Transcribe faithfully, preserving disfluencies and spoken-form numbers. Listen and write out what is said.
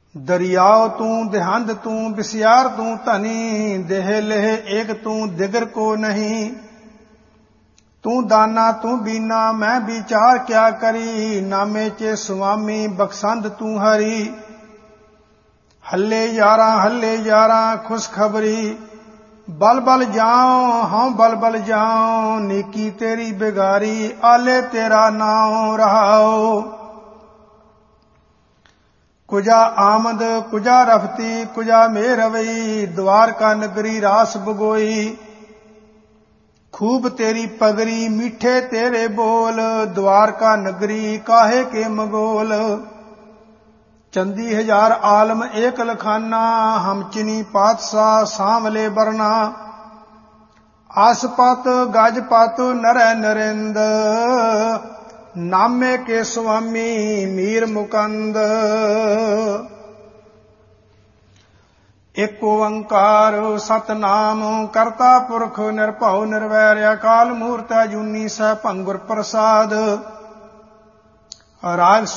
दरियाओ तू देहंद तू बिस्यार तू धनी, देह लेह एक तू दिगर को नहीं। तू दाना तू बीना मैं विचार क्या करी, नामे चे स्वामी बख्शंद तू हरी। हल्ले यारा हल्ले यारा खुशखबरी, बल बल जाओ हाँ बल बल जाओ, नेकी तेरी बिगारी आले तेरा नाम रहाओ। कुजा आमद कुजा रफती कुजा मेरवई, द्वारका नगरी रास बगोई। खूब तेरी पगरी मीठे तेरे बोल, द्वारका नगरी काहे के मगोल। चंदी हजार आलम एक लखाना, हम चिनी पातशाह सांवले बरना। आसपत गजपत नर नरेंद, नामे के स्वामी मीर मुकंद। एक ओंकार सतनाम करता पुरख निरभउ निर्वैर, अकाल मूर्त अजूनी सैभं गुर प्रसाद। राग